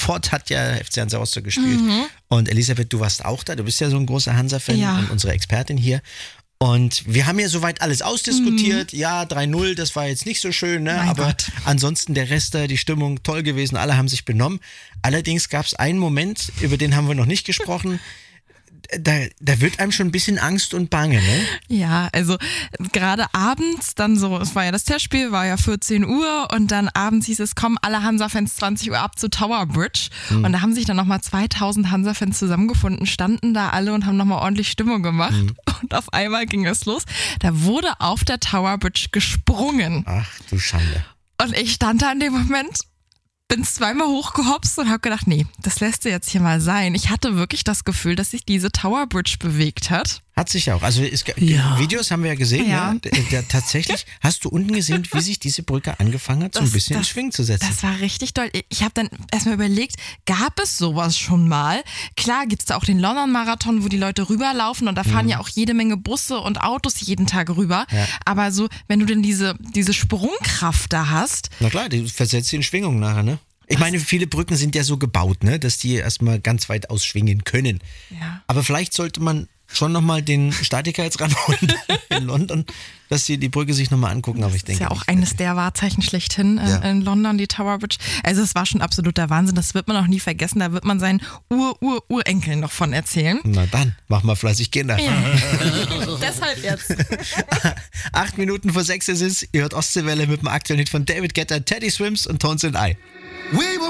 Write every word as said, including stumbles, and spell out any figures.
sofort hat ja F C Hansa Rostock gespielt. Mhm. Und Elisabeth, du warst auch da. Du bist ja so ein großer Hansa-Fan ja. und unsere Expertin hier. Und wir haben ja soweit alles ausdiskutiert. Mhm. Ja, drei null, das war jetzt nicht so schön, ne? Aber Gott. ansonsten der Rest da, die Stimmung toll gewesen, alle haben sich benommen. Allerdings gab es einen Moment, über den haben wir noch nicht gesprochen. Da, da wird einem schon ein bisschen Angst und Bange, ne? Ja, also gerade abends dann so, es war ja das Testspiel, war ja vierzehn Uhr und dann abends hieß es, kommen alle Hansa-Fans zwanzig Uhr ab zu Tower Bridge mhm. und da haben sich dann nochmal zweitausend Hansa-Fans zusammengefunden, standen da alle und haben nochmal ordentlich Stimmung gemacht mhm. und auf einmal ging es los. Da wurde auf der Tower Bridge gesprungen. Ach du Schande. Und ich stand da in dem Moment, bin zweimal hochgehopst und habe gedacht, nee, das lässt du jetzt hier mal sein. Ich hatte wirklich das Gefühl, dass sich diese Tower Bridge bewegt hat. Hat sich auch. Also es, ja. Videos haben wir ja gesehen. Ja. Ne? Der, der, tatsächlich, hast du unten gesehen, wie sich diese Brücke angefangen hat, so das, ein bisschen das, in Schwingen zu setzen? Das war richtig toll. Ich habe dann erstmal überlegt, gab es sowas schon mal? Klar gibt es da auch den London-Marathon, wo die Leute rüberlaufen und da fahren mhm. ja auch jede Menge Busse und Autos jeden Tag rüber. Ja. Aber so, wenn du denn diese, diese Sprungkraft da hast. Na klar, die versetzt sie in Schwingung nachher, ne? Ich meine, viele Brücken sind ja so gebaut, ne, dass die erstmal ganz weit ausschwingen können. Ja. Aber vielleicht sollte man schon nochmal den Statiker jetzt ranholen in London, dass sie die Brücke sich nochmal angucken. Aber ich denke, das ist ja auch nicht, eines der Wahrzeichen schlechthin in, ja. in London, die Tower Bridge. Also es war schon absoluter Wahnsinn, das wird man auch nie vergessen. Da wird man seinen Ur-Ur-Urenkeln noch von erzählen. Na dann, mach mal fleißig Kinder. Ja. Deshalb jetzt. Acht Minuten vor sechs ist es. Ihr hört Ostseewelle mit dem aktuellen Hit von David Guetta, Teddy Swims und Tones and I. We were